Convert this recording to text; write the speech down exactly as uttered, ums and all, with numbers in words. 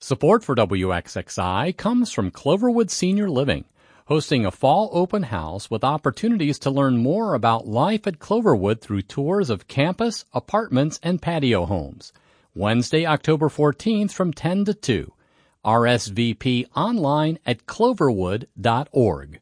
Support for W X X I comes from Cloverwood Senior Living, hosting a fall open house with opportunities to learn more about life at Cloverwood through tours of campus, apartments, and patio homes. Wednesday, October fourteenth from ten to two. R S V P online at cloverwood dot org.